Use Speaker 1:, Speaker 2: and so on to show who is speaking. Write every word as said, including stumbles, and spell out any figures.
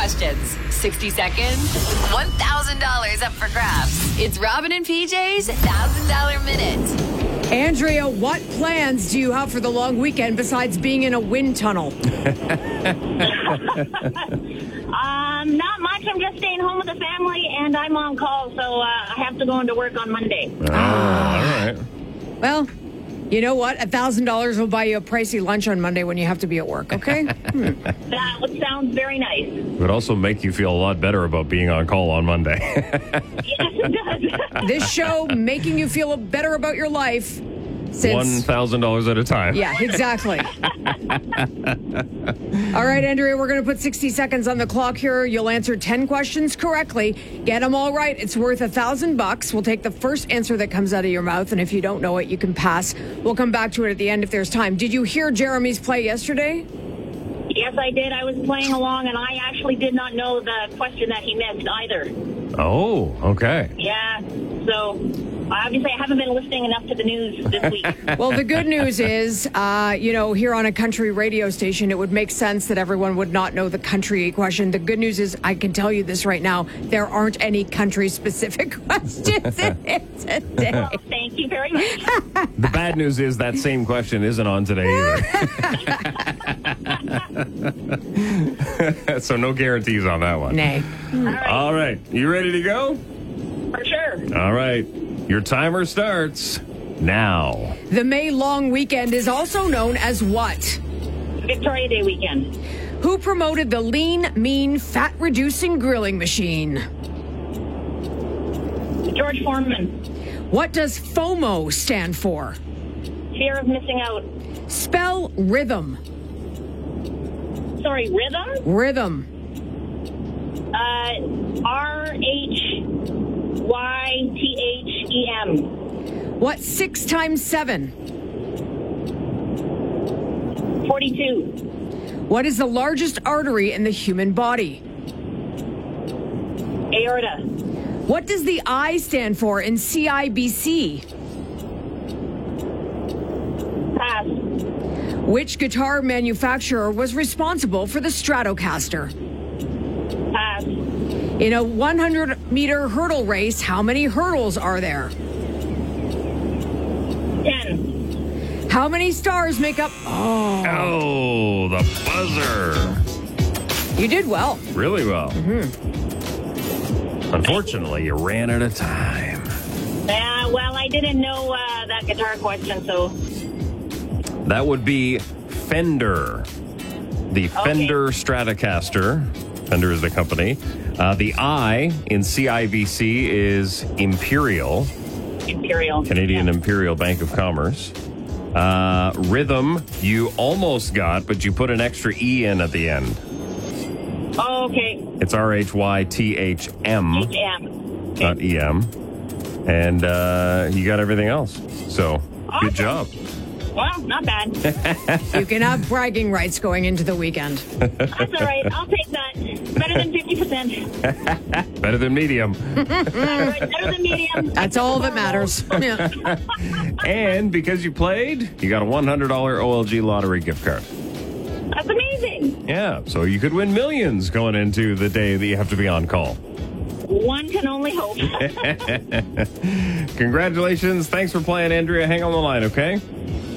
Speaker 1: questions, sixty seconds, one thousand dollars up for grabs. It's Robin and P J's one thousand dollars Minute.
Speaker 2: Andrea, what plans do you have for the long weekend besides being in a wind tunnel?
Speaker 3: um, not much. I'm just staying home with the family, and I'm on call, so uh, I have to go into work on Monday.
Speaker 4: Oh, all right.
Speaker 2: Well, you know what? one thousand dollars will buy you a pricey lunch on Monday when you have to be at work, okay? hmm.
Speaker 3: That would sound very nice.
Speaker 4: It would also make you feel a lot better about being on call on Monday.
Speaker 3: Yes, it does.
Speaker 2: This show making you feel better about your life since...
Speaker 4: one thousand dollars at a time.
Speaker 2: Yeah, exactly. All right, Andrea, we're going to put sixty seconds on the clock here. You'll answer ten questions correctly. Get them all right. It's worth a thousand bucks. We'll take the first answer that comes out of your mouth, and if you don't know it, you can pass. We'll come back to it at the end if there's time. Did you hear Jeremy's play yesterday?
Speaker 3: Yes, I did. I was playing along, and I actually did not know the question that he missed either.
Speaker 4: Oh, okay.
Speaker 3: Yeah, so obviously I haven't been listening enough to the news this week.
Speaker 2: Well, the good news is, uh, you know, here on a country radio station, it would make sense that everyone would not know the country question. The good news is, I can tell you this right now, there aren't any country-specific questions in it today.
Speaker 3: Well, thank you very much.
Speaker 4: The bad news is that same question isn't on today either. So no guarantees on that one.
Speaker 2: Nay.
Speaker 3: All right,
Speaker 4: All right. You ready to go?
Speaker 3: for sure.
Speaker 4: All right. Your timer starts now.
Speaker 2: The May long weekend is also known as what?
Speaker 3: Victoria Day weekend.
Speaker 2: Who promoted the lean, mean, fat-reducing grilling machine?
Speaker 3: George Foreman.
Speaker 2: What does FOMO stand for?
Speaker 3: Fear of missing out.
Speaker 2: Spell rhythm.
Speaker 3: Sorry, rhythm?
Speaker 2: Rhythm.
Speaker 3: Uh, R H Y T H E M.
Speaker 2: What's six times seven?
Speaker 3: forty-two.
Speaker 2: What is the largest artery in the human body?
Speaker 3: Aorta.
Speaker 2: What does the I stand for in C I B C?
Speaker 3: Pass.
Speaker 2: Which guitar manufacturer was responsible for the Stratocaster?
Speaker 3: Pass.
Speaker 2: In a one hundred meter hurdle race, how many hurdles are there?
Speaker 3: ten.
Speaker 2: How many stars make up? Oh,
Speaker 4: Oh, the buzzer.
Speaker 2: you did well.
Speaker 4: Really well. Mm-hmm. Unfortunately, you ran out of time.
Speaker 3: Uh, well, I didn't know uh, that guitar question, so...
Speaker 4: That would be Fender. The Fender Stratocaster. Fender is the company. Uh, the I in C I B C is Imperial.
Speaker 3: Imperial.
Speaker 4: Canadian
Speaker 3: Yeah.
Speaker 4: Imperial Bank of Commerce. Uh, rhythm, you almost got, but you put an extra E in at the end.
Speaker 3: Oh, okay.
Speaker 4: It's R H Y T H M,
Speaker 3: H M.
Speaker 4: not E M. And uh, you got everything else. So,
Speaker 3: Awesome.
Speaker 4: good job.
Speaker 3: Well, not bad.
Speaker 2: You can have bragging rights going into the weekend.
Speaker 3: That's all right. I'll take that. Better than fifty percent.
Speaker 4: Better than medium.
Speaker 3: All right, better than medium.
Speaker 2: That's all that matters. Yeah.
Speaker 4: And because you played, you got a one hundred dollars O L G lottery gift card.
Speaker 3: That's amazing.
Speaker 4: Yeah, so you could win millions going into the day that you have to be on call.
Speaker 3: One can only hope.
Speaker 4: Congratulations. Thanks for playing, Andrea. Hang on the line, okay?